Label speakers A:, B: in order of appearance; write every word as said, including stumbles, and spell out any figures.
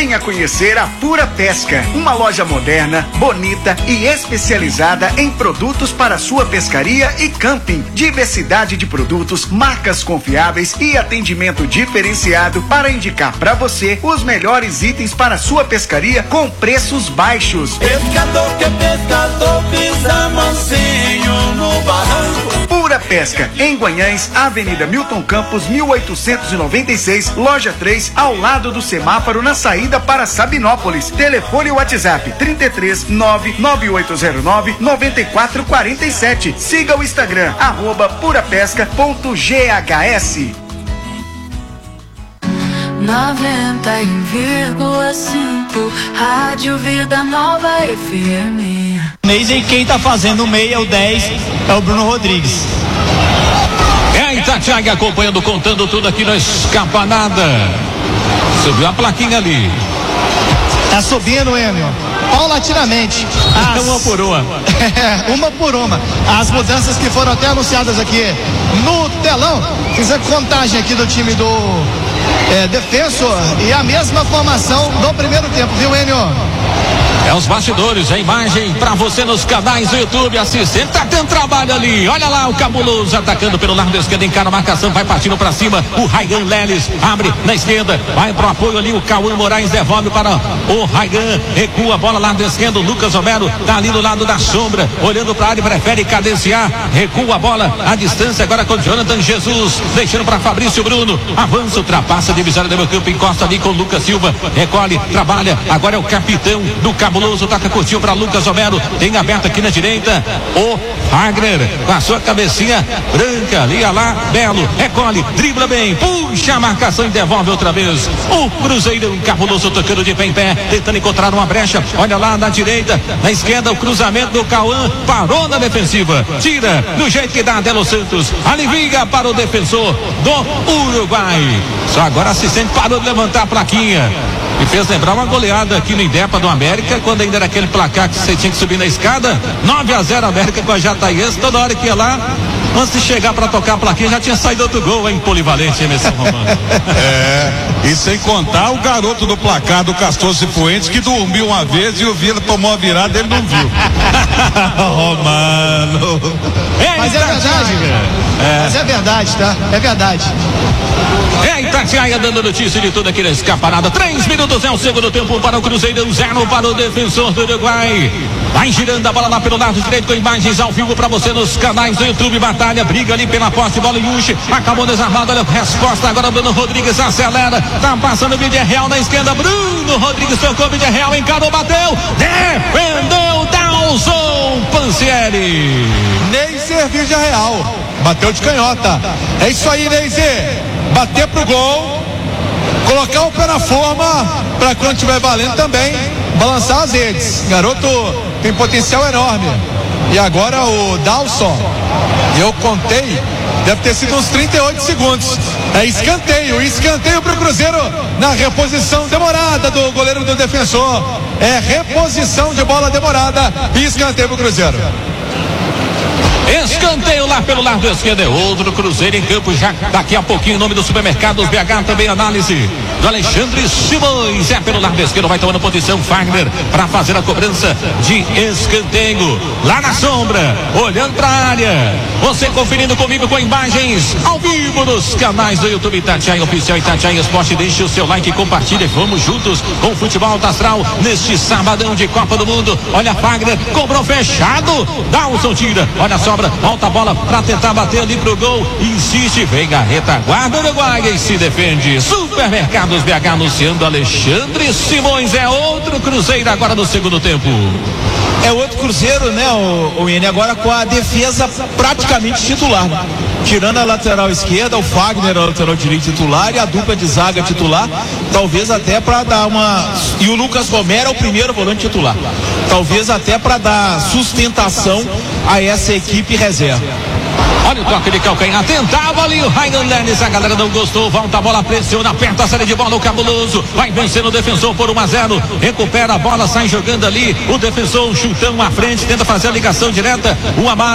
A: Venha conhecer a Pura Pesca, uma loja moderna, bonita e especializada em produtos para sua pescaria e camping. Diversidade de produtos, marcas confiáveis e atendimento diferenciado para indicar para você os melhores itens para sua pescaria com preços baixos.
B: Pescador que é pescador, pisa mansinho no barranco.
A: Pura Pesca, em Guanhães, Avenida Milton Campos, mil oitocentos e noventa e seis, loja três, ao lado do semáforo na saída para Sabinópolis. Telefone WhatsApp trinta e três, nove nove oito zero nove, nove quatro quatro sete. Siga o Instagram, arroba purapesca ponto g h s.
C: noventa vírgula cinco Rádio Vida Nova F M.
D: E quem tá fazendo meia, o dez, é o Bruno Rodrigues.
E: É a Itatiaia acompanhando, contando tudo aqui na Escapanada. Subiu a plaquinha ali.
D: Tá subindo, Enio, paulatinamente. As...
E: uma por uma.
D: É, uma por uma. As mudanças que foram até anunciadas aqui no telão. Fiz a contagem aqui do time do é, Defensor e a mesma formação do primeiro tempo, viu, Enio?
E: É os bastidores, a imagem pra você nos canais do YouTube, assistente, tá tendo trabalho ali, olha lá o Cabuloso atacando pelo lado esquerdo, encara a marcação, vai partindo pra cima, o Raigan Leles abre na esquerda, vai pro apoio ali, o Cauã Moraes devolve para o Raigan, recua a bola lado esquerdo, Lucas Romero tá ali do lado da sombra, olhando pra área, prefere cadenciar, recua a bola, a distância agora com Jonathan Jesus, deixando pra Fabrício Bruno, avança, ultrapassa a divisória do meu campo, encosta ali com o Lucas Silva, recolhe, trabalha, agora é o capitão do Cabuloso. Toca curtinho para Lucas Romero, tem aberto aqui na direita o Fagner com a sua cabecinha branca, ali lá, Belo, recolhe, dribla bem, puxa a marcação e devolve outra vez o Cruzeiro, o Cabuloso tocando de pé em pé, tentando encontrar uma brecha, olha lá na direita, na esquerda o cruzamento do Cauã, parou na defensiva, tira do jeito que dá Adelo Santos, alivia para o defensor do Uruguai, só agora a assistente parou de levantar a plaquinha e fez lembrar uma goleada aqui no Indepa do América, quando ainda era aquele placar que você tinha que subir na escada, nove a zero América com a Jataiense, toda hora que ia lá, antes de chegar para tocar a plaquinha, já tinha saído outro gol, hein, polivalente, Emerson Romano.
F: É, e sem contar o garoto do placar do Castor Cifuentes, que dormiu uma vez e o Vila tomou a virada, ele não viu.
D: Romano.
E: É,
D: Mas é verdade, é. Mas é verdade, tá? É verdade.
E: É Itatiaia dando notícia de tudo aqui na Escaparada. Três minutos é o segundo tempo para o Cruzeiro, zero para o Defensor do Uruguai. Vai girando a bola lá pelo lado direito com imagens ao vivo para você nos canais do YouTube. Batalha, briga ali pela posse, bola em Uche, acabou desarmado, olha a resposta agora. Bruno Rodrigues acelera, tá passando o vídeo real na esquerda. Bruno Rodrigues tocou o vídeo real, encarou, bateu, defendeu Dalson Pansieri.
G: Neiser Vídeo Real, bateu de canhota. É isso aí, Neiser. Bater pro gol, colocar o pé na forma para quando estiver valendo também balançar as redes. Garoto tem potencial enorme. E agora o Dalson, eu contei, deve ter sido uns trinta e oito segundos. É escanteio, escanteio pro Cruzeiro na reposição demorada do goleiro do Defensor. É reposição de bola demorada e escanteio pro Cruzeiro.
E: Escanteio lá pelo lado esquerdo, é outro Cruzeiro em campo já daqui a pouquinho, em nome do Supermercados B H, também análise do Alexandre Simões, é pelo lado esquerdo, vai tomando posição Fagner para fazer a cobrança de escanteio, lá na sombra, olhando para a área, você conferindo comigo com imagens ao vivo nos canais do YouTube Itatiaia Oficial, Itatiaia Esporte, deixe o seu like e compartilhe, vamos juntos com o futebol alto astral neste sabadão de Copa do Mundo. Olha Fagner, cobrou fechado, Dalson tira, olha só, volta a bola para tentar bater ali pro gol, insiste, vem Garreta, guarda o Uruguai e se defende. Supermercados B H anunciando Alexandre Simões, é outro Cruzeiro agora no segundo tempo.
H: É outro Cruzeiro, né, o, o Ine, agora com a defesa praticamente titular, né? Tirando a lateral esquerda, o Fagner, o lateral direito titular e a dupla de zaga titular, talvez até para dar uma, e o Lucas Romero é o primeiro volante titular, talvez até para dar sustentação a essa equipe reserva.
E: Olha o toque de calcanhar, tentava ali o Raigan Lenes, a galera não gostou, volta a bola, pressiona, aperta a série de bola, o Cabuloso vai vencendo o Defensor por um a zero, recupera a bola, sai jogando ali, o Defensor, um chutão à frente, tenta fazer a ligação direta, o Amaro